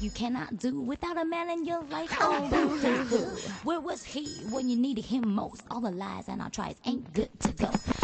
you cannot do without a man in your life. Oh, boo-hoo. Where was he when you needed him most? All the lies and our tries ain't good to go.